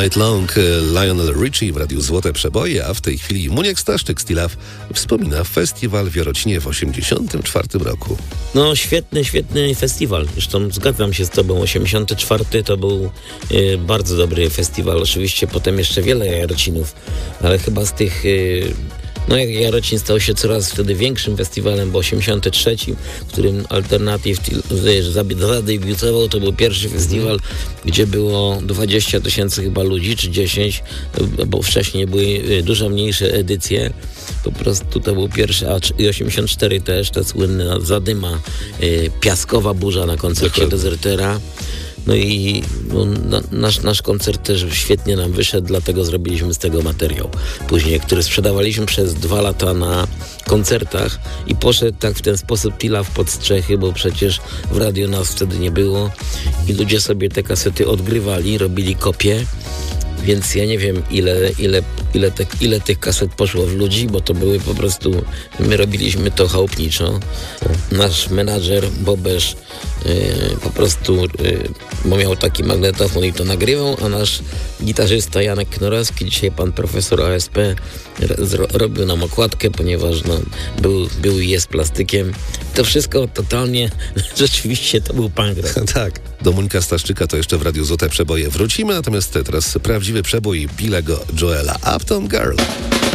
Night Long, Lionel Richie w Radiu Złote Przeboje, a w tej chwili Muniek Staszczyk, Still Love, wspomina festiwal w Jarocinie w 1984 roku. No świetny festiwal. Zresztą zgadzam się z tobą. 84 to był bardzo dobry festiwal. Oczywiście potem jeszcze wiele Jarocinów, ale chyba z tych... No jak Jarocin stał się coraz wtedy większym festiwalem, bo 83, w którym Alternative zadebiutował, to był pierwszy festiwal, gdzie było 20 000 chyba ludzi, czy 10, bo wcześniej były dużo mniejsze edycje. Po prostu to był pierwszy, i 84 też, ta słynna zadyma, piaskowa burza na koncercie Dezertera. No i nasz koncert też świetnie nam wyszedł, dlatego zrobiliśmy z tego materiał później, który sprzedawaliśmy przez 2 lata na koncertach i poszedł tak w ten sposób Tila w podstrzechy, bo przecież w radiu nas wtedy nie było i ludzie sobie te kasety odgrywali, robili kopie. Więc ja nie wiem, ile tych kaset poszło w ludzi, bo to były po prostu... My robiliśmy to chałupniczo. Nasz menadżer Bobesz po prostu bo miał taki magnetofon i to nagrywał, a nasz gitarzysta Janek Knorowski, dzisiaj pan profesor ASP, robił nam okładkę, ponieważ był i jest plastykiem. To wszystko totalnie, rzeczywiście to był punk rock. Tak, do Muńka Staszczyka to jeszcze w Radiu Złote Przeboje wrócimy, natomiast teraz prawdziwy przebój Billego Joela, Uptown Girl.